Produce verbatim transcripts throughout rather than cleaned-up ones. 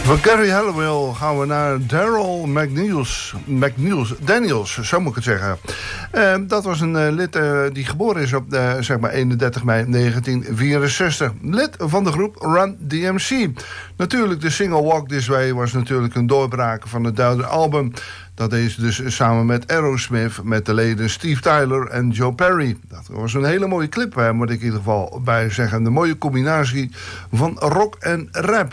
Van Gary Halliwell gaan we naar Daryl McNeils, McNeils, Daniels, zo moet ik het zeggen. Uh, dat was een uh, lid uh, die geboren is op uh, zeg maar eenendertig mei negentien vierenzestig. Lid van de groep Run D M C. Natuurlijk, de single Walk This Way was natuurlijk een doorbraak van het derde album. Dat deed ze dus samen met Aerosmith, met de leden Steve Tyler en Joe Perry. Dat was een hele mooie clip, hè, moet ik in ieder geval bij zeggen. Een mooie combinatie van rock en rap.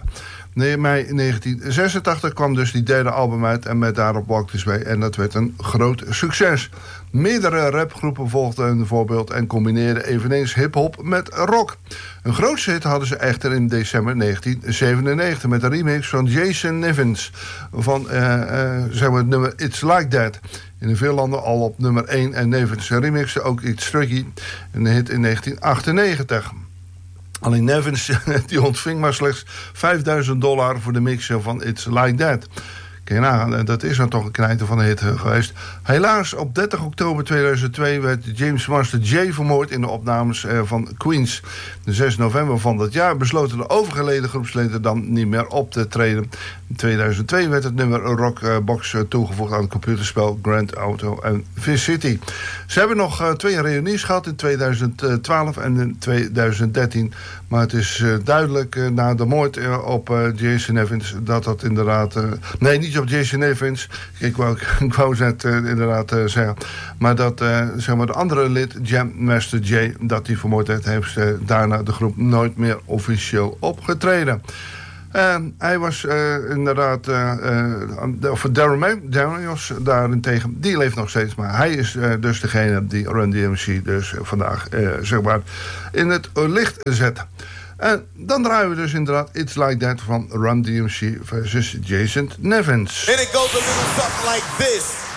mei negentien zesentachtig kwam dus die derde album uit en met daarop Walk This Way. En dat werd een groot succes. Meerdere rapgroepen volgden een voorbeeld en combineerden eveneens hip-hop met rock. Een grootste hit hadden ze echter in december negentien zevenennegentig met een remix van Jason Nevins van uh, uh, zeg maar het nummer It's Like That. In veel landen al op nummer één en Nevins remixte ook It's Tricky, een hit in negentien achtennegentig. Alleen Nevins die ontving maar slechts vijfduizend dollar voor de mixen van It's Like That. Kijk nagaan, dat is dan toch een knijter van de hit geweest. Helaas, op dertig oktober tweeduizend twee werd James Master J vermoord in de opnames van Queens. De zes november van dat jaar besloten de overgeleden groepsleden dan niet meer op te treden. In tweeduizend twee werd het nummer Rockbox toegevoegd aan het computerspel Grand Auto en Vice City. Ze hebben nog twee reunies gehad in tweeduizend twaalf en in tweeduizend dertien. Maar het is duidelijk na de moord op Jason Evans dat dat inderdaad... Nee, niet op Jason Evans. Ik wou, ik wou het uh, inderdaad uh, zeggen. Maar dat uh, zeg maar de andere lid, Jam Master J, dat die vermoord heeft, heeft uh, daarna de groep nooit meer officieel opgetreden. Uh, hij was uh, inderdaad... Uh, uh, of Daryl Daniels daarentegen, die leeft nog steeds. Maar hij is uh, dus degene die Run D M C dus uh, vandaag uh, zeg maar in het licht zet. En dan draaien we dus inderdaad It's Like That van Run D M C versus Jason Nevins. And it goes a little something like this.